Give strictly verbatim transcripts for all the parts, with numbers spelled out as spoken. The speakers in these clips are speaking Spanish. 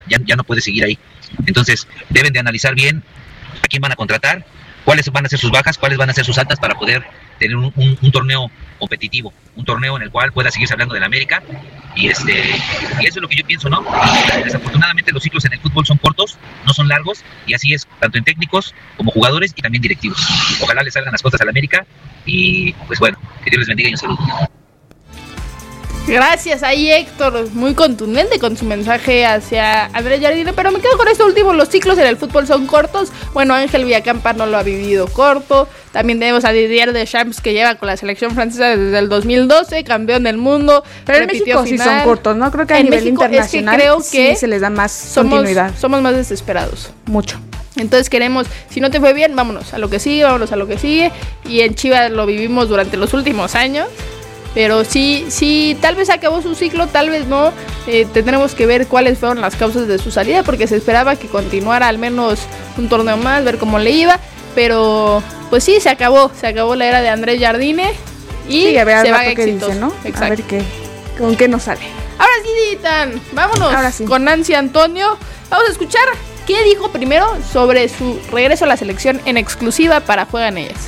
ya, ya no puede seguir ahí. Entonces deben de analizar bien a quién van a contratar, cuáles van a ser sus bajas, cuáles van a ser sus altas para poder tener un, un, un torneo competitivo, un torneo en el cual pueda seguirse hablando de la América. Y este y eso es lo que yo pienso, ¿no? Desafortunadamente los ciclos en el fútbol son cortos, no son largos, y así es tanto en técnicos como jugadores y también directivos. Ojalá les salgan las cosas a la América y pues bueno, que Dios les bendiga y un saludo. Gracias ahí, Héctor, muy contundente con su mensaje hacia Andrés Jardine, pero me quedo con esto último, los ciclos en el fútbol son cortos. Bueno, Ángel Villacampa no lo ha vivido corto, también tenemos a Didier Deschamps que lleva con la selección francesa desde el dos mil doce, campeón del mundo, pero en México final. Sí son cortos, ¿no? Creo que a en nivel México internacional es que creo que sí se les da más somos, continuidad. Somos más desesperados. Mucho. Entonces queremos, si no te fue bien, vámonos a lo que sigue, vámonos a lo que sigue, y en Chivas lo vivimos durante los últimos años. Pero sí, sí, tal vez acabó su ciclo, tal vez no. Eh, tendremos que ver cuáles fueron las causas de su salida, porque se esperaba que continuara al menos un torneo más, ver cómo le iba. Pero, pues sí, se acabó, se acabó la era de Andrés Jardine y sí, a ver, se va exitoso, dice, ¿no? Exacto. A ver qué, con qué nos sale. Ahora sí, Ditan, vámonos Ahora sí. con Nancy Antonio. Vamos a escuchar qué dijo primero sobre su regreso a la selección en exclusiva para Juegan Ellas.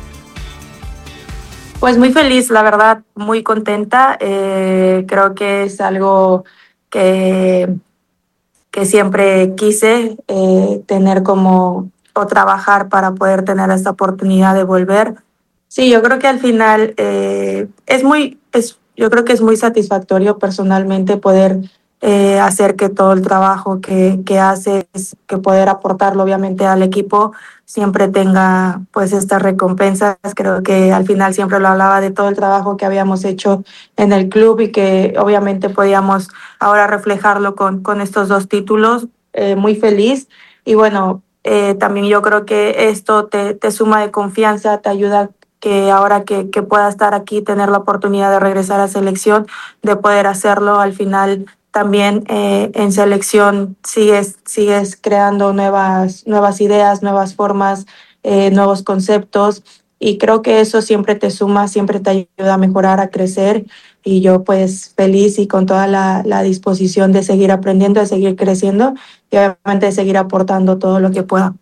Pues muy feliz, la verdad, muy contenta. Eh, creo que es algo que, que siempre quise eh, tener como o trabajar para poder tener esta oportunidad de volver. Sí, yo creo que al final eh, es muy, es, yo creo que es muy satisfactorio personalmente poder eh, hacer que todo el trabajo que, que haces, que poder aportarlo obviamente al equipo, siempre tenga pues estas recompensas. Creo que al final siempre lo hablaba de todo el trabajo que habíamos hecho en el club y que obviamente podíamos ahora reflejarlo con, con estos dos títulos. Eh, muy feliz y bueno, eh, también yo creo que esto te, te suma de confianza, te ayuda que ahora que, que pueda estar aquí, tener la oportunidad de regresar a selección, de poder hacerlo al final. También eh, en selección sigues, sigues creando nuevas, nuevas ideas, nuevas formas, eh, nuevos conceptos, y creo que eso siempre te suma, siempre te ayuda a mejorar, a crecer, y yo pues feliz y con toda la, la disposición de seguir aprendiendo, de seguir creciendo y obviamente de seguir aportando todo lo que pueda.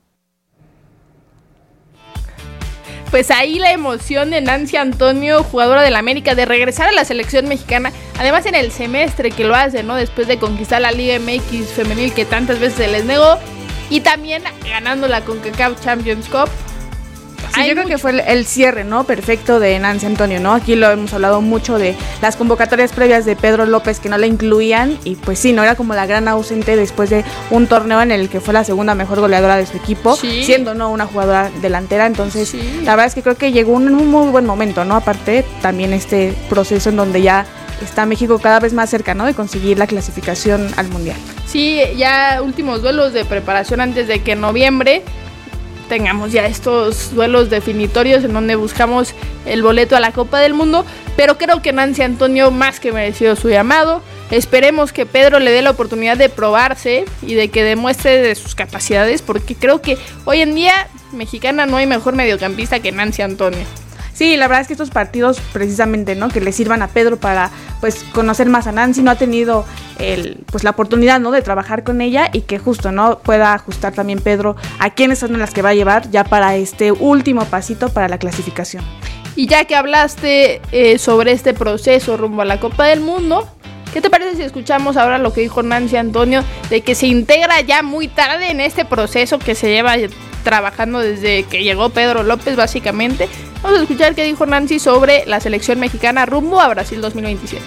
Pues ahí la emoción de Nancy Antonio, jugadora del América, de regresar a la selección mexicana, además en el semestre que lo hace, ¿no? Después de conquistar la Liga M X femenil que tantas veces se les negó, y también ganando la CONCACAF Champions Cup. Sí, yo creo mucho. que fue el, el cierre, ¿no? Perfecto de Nancy Antonio, ¿no? Aquí lo hemos hablado mucho de las convocatorias previas de Pedro López que no la incluían, y pues sí, no era como la gran ausente después de un torneo en el que fue la segunda mejor goleadora de su equipo, sí. siendo no una jugadora delantera. Entonces, sí. la verdad es que creo que llegó en un muy buen momento, ¿no? Aparte, también este proceso en donde ya está México cada vez más cerca, ¿no? De conseguir la clasificación al Mundial. Sí, ya últimos duelos de preparación antes de que en noviembre tengamos ya estos duelos definitorios en donde buscamos el boleto a la Copa del Mundo, pero creo que Nancy Antonio más que mereció su llamado. Esperemos que Pedro le dé la oportunidad de probarse y de que demuestre de sus capacidades, porque creo que hoy en día mexicana no hay mejor mediocampista que Nancy Antonio. Sí, la verdad es que estos partidos precisamente, ¿no? Que le sirvan a Pedro para pues conocer más a Nancy, no ha tenido el pues la oportunidad, ¿no? De trabajar con ella, y que justo, ¿no? Pueda ajustar también Pedro a quiénes son las que va a llevar ya para este último pasito para la clasificación. Y ya que hablaste eh, sobre este proceso rumbo a la Copa del Mundo, ¿qué te parece si escuchamos ahora lo que dijo Nancy Antonio de que se integra ya muy tarde en este proceso que se lleva trabajando desde que llegó Pedro López básicamente? Vamos a escuchar qué dijo Nancy sobre la selección mexicana rumbo a Brasil dos mil veintisiete.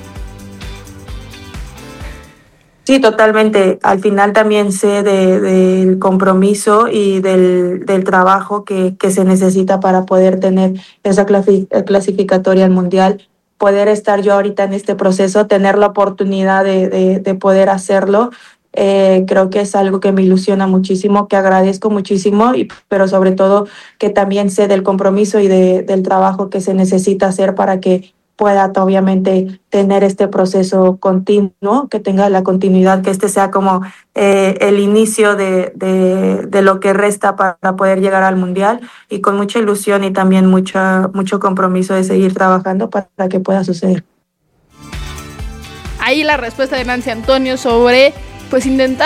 Sí, totalmente. Al final también sé de, del compromiso y del, del trabajo que, que se necesita para poder tener esa clasificatoria al Mundial. Poder estar yo ahorita en este proceso, tener la oportunidad de, de, de poder hacerlo, eh, creo que es algo que me ilusiona muchísimo, que agradezco muchísimo, y, pero sobre todo que también sé del compromiso y de, del trabajo que se necesita hacer para que pueda obviamente tener este proceso continuo, que tenga la continuidad, que este sea como eh, el inicio de, de, de lo que resta para poder llegar al Mundial, y con mucha ilusión y también mucha, mucho compromiso de seguir trabajando para que pueda suceder. Ahí la respuesta de Nancy Antonio sobre pues intentar